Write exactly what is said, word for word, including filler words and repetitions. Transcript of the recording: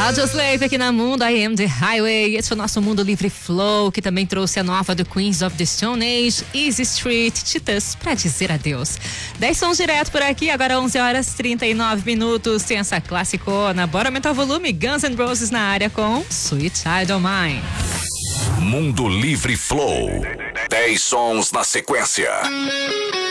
Audioslave aqui na Mundo, I Am The Highway. Esse foi o nosso Mundo Livre Flow, que também trouxe a nova do Queens of the Stone Age, Easy Street, Titãs, pra dizer adeus. dez sons direto por aqui, agora onze horas e trinta e nove minutos. Tem essa classicona. Bora aumentar o volume. Guns N' Roses na área com Sweet Child of Mine. Mundo Livre Flow. dez sons na sequência.